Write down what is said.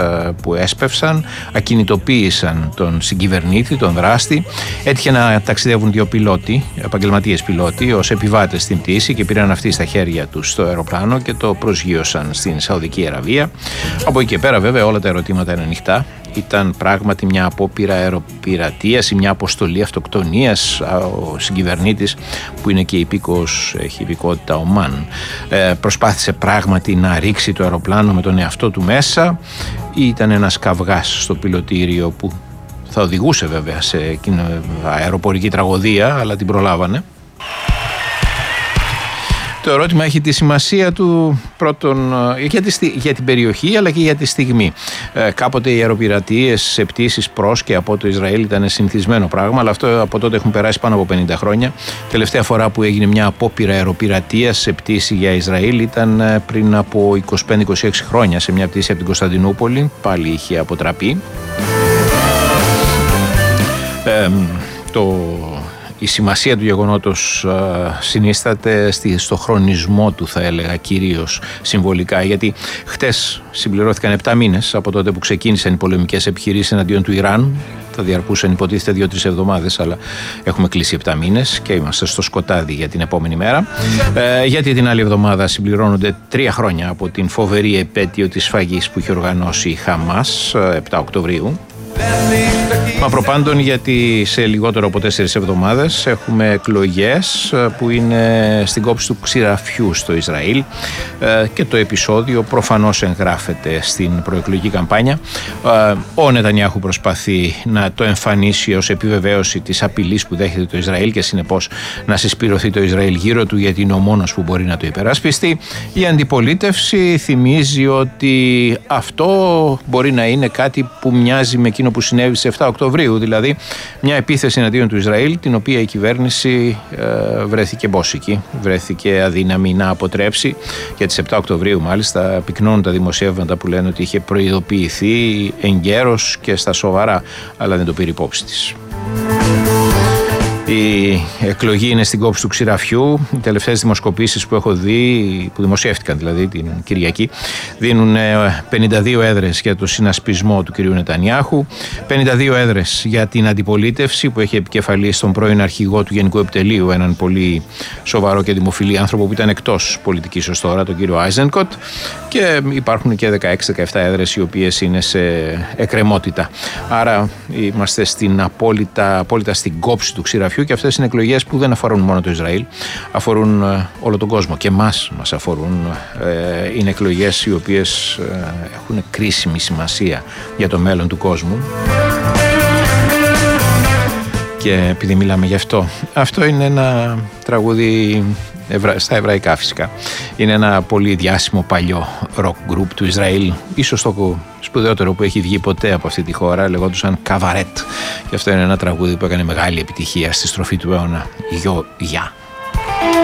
που έσπευσαν, ακινητοποίησαν τον συγκυβερνήτη, τον δράστη. Έτυχε να ταξιδεύουν δύο πιλότοι, επαγγελματίες πιλότοι, ως επιβάτες στην πτήση και πήραν αυτοί στα χέρια τους το αεροπλάνο και το προσγείωσαν στην Σαουδική Αραβία. Από εκεί και πέρα, βέβαια, όλα τα ερωτήματα είναι ανοιχτά. Ήταν πράγματι μια απόπειρα αεροπειρατείας ή μια αποστολή αυτοκτονίας? Ο συγκυβερνήτης, που είναι και υπήκοος, έχει υπηκότητα Ομάν, προσπάθησε πράγματι να ρίξει το αεροπλάνο με τον εαυτό του μέσα, ή ήταν ένας καυγάς στο πιλωτήριο που θα οδηγούσε βέβαια σε αεροπορική τραγωδία, αλλά την προλάβανε? Το ερώτημα έχει τη σημασία του πρώτον για την περιοχή, αλλά και για τη στιγμή. Κάποτε οι αεροπειρατείες σε πτήσεις προς και από το Ισραήλ ήταν συνηθισμένο πράγμα, αλλά αυτό από τότε έχουν περάσει πάνω από 50 χρόνια. Τελευταία φορά που έγινε μια απόπειρα αεροπειρατείας σε πτήση για Ισραήλ ήταν πριν από 25-26 χρόνια, σε μια πτήση από την Κωνσταντινούπολη. Πάλι είχε αποτραπεί. Η σημασία του γεγονότος συνίσταται στο χρονισμό του, θα έλεγα, κυρίως συμβολικά, γιατί χτες συμπληρώθηκαν 7 μήνες από τότε που ξεκίνησαν οι πολεμικές επιχειρήσεις εναντίον του Ιράν. Θα διαρκούσαν υποτίθεται 2-3 εβδομάδες, αλλά έχουμε κλείσει 7 μήνες και είμαστε στο σκοτάδι για την επόμενη μέρα. Γιατί την άλλη εβδομάδα συμπληρώνονται 3 χρόνια από την φοβερή επέτειο της σφαγής που είχε οργανώσει η Χαμάς, 7 Οκτωβρίου. Μα προπάντων, γιατί σε λιγότερο από 4 εβδομάδες έχουμε εκλογές που είναι στην κόψη του ξηραφιού στο Ισραήλ και το επεισόδιο προφανώς εγγράφεται στην προεκλογική καμπάνια. Ο Νετανιάχου προσπαθεί να το εμφανίσει ως επιβεβαίωση της απειλής που δέχεται το Ισραήλ και συνεπώς να συσπηρωθεί το Ισραήλ γύρω του, γιατί είναι ο μόνος που μπορεί να το υπερασπιστεί. Η αντιπολίτευση θυμίζει ότι αυτό μπορεί να είναι κάτι που μοιάζει με εκείνο που συνέβη στις 7 Οκτωβρίου, δηλαδή μια επίθεση εναντίον του Ισραήλ, την οποία η κυβέρνηση βρέθηκε μπόσικη, βρέθηκε αδύναμη να αποτρέψει. Για τις 7 Οκτωβρίου μάλιστα πυκνώνουν τα δημοσιεύματα που λένε ότι είχε προειδοποιηθεί εγκαίρως και στα σοβαρά, αλλά δεν το πήρε υπόψη της. Η εκλογή είναι στην κόψη του ξηραφιού. Οι τελευταίες δημοσκοπήσεις που έχω δει, που δημοσιεύτηκαν δηλαδή την Κυριακή, δίνουν 52 έδρες για το συνασπισμό του κυρίου Νετανιάχου, 52 έδρες για την αντιπολίτευση που έχει επικεφαλής τον πρώην αρχηγό του Γενικού Επιτελείου, έναν πολύ σοβαρό και δημοφιλή άνθρωπο που ήταν εκτός πολιτικής ως τώρα, τον κύριο Άιζενκοτ, και υπάρχουν και 16-17 έδρες οι οποίες είναι σε εκκρεμότητα. Άρα είμαστε στην απόλυτα στην κόψη του ξηραφιού. Και αυτές είναι εκλογές που δεν αφορούν μόνο το Ισραήλ, αφορούν όλο τον κόσμο και μας αφορούν. Είναι εκλογές οι οποίες έχουν κρίσιμη σημασία για το μέλλον του κόσμου. Και επειδή μιλάμε γι' αυτό είναι ένα τραγούδι στα εβραϊκά φυσικά. Είναι ένα πολύ διάσημο παλιό rock group του Ισραήλ, ίσως το σπουδαιότερο που έχει βγει ποτέ από αυτή τη χώρα, λεγόντουσαν Καβαρέτ. Και αυτό είναι ένα τραγούδι που έκανε μεγάλη επιτυχία στη στροφή του αιώνα. Γιο, γεια.